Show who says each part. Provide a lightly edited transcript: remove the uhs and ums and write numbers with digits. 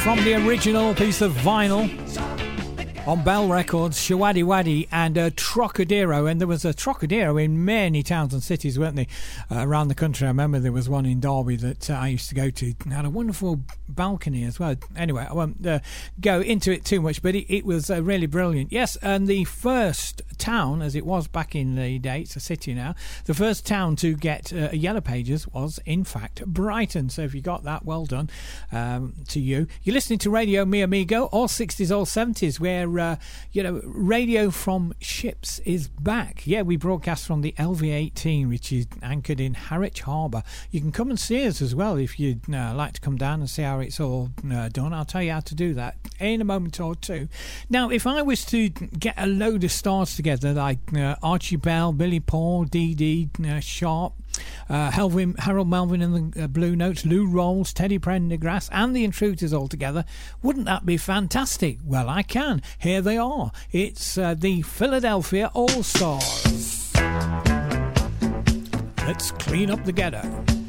Speaker 1: from the original piece of vinyl on Bell Records, Shawaddy Waddy and Trocadero. And there was a Trocadero in many towns and cities, weren't they, around the country. I remember there was one in Derby that I used to go to. It had a wonderful balcony as well. Anyway, I won't go into it too much, but it was really brilliant. Yes, and the first town, as it was back in the day, it's a city now, the first town to get Yellow Pages was, in fact, Brighton. So if you got that, well done to you. You're listening to Radio Mi Amigo, all 60s, all 70s, where radio from ships is back. Yeah, we broadcast from the LV-18, which is anchored in Harwich Harbour. You can come and see us as well if you'd like to come down and see how it's all done. I'll tell you how to do that in a moment or two. Now, if I was to get a load of stars together, like Archie Bell, Billy Paul, Dee Dee, Sharp, Harold Melvin and the Blue Notes, Lou Rawls, Teddy Prendergrass and the Intruders all together, wouldn't that be fantastic? Well, I can. Here they are. It's the Philadelphia All-Stars. Let's clean up the ghetto.